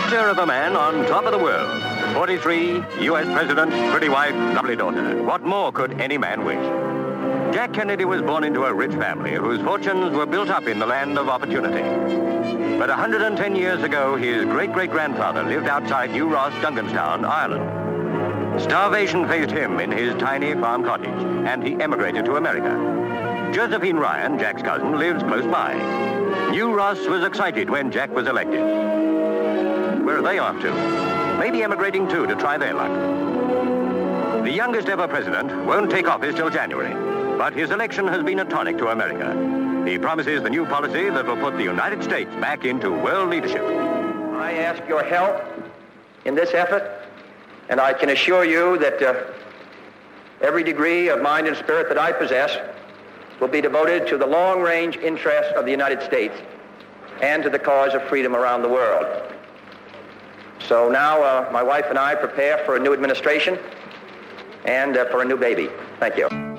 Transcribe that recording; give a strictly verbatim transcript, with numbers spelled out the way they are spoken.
picture of a man on top of the world. forty-three, U S President, pretty wife, lovely daughter. What more could any man wish? Jack Kennedy was born into a rich family whose fortunes were built up in the land of opportunity. But one hundred ten years ago, his great-great-grandfather lived outside New Ross, Duncanstown, Ireland. Starvation faced him in his tiny farm cottage, and he emigrated to America. Josephine Ryan, Jack's cousin, lives close by. New Ross was excited when Jack was elected. Where are they off to? Maybe emigrating too to try their luck. The youngest ever president won't take office till January, but his election has been a tonic to America. He promises the new policy that will put the United States back into world leadership. I ask your help in this effort, and I can assure you that uh, every degree of mind and spirit that I possess will be devoted to the long-range interests of the United States and to the cause of freedom around the world. So now uh, my wife and I prepare for a new administration and uh, for a new baby. Thank you.